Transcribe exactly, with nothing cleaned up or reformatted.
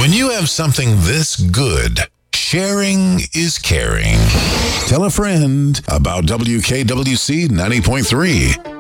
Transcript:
When you have something this good, sharing is caring. Tell a friend about W K W C ninety point three.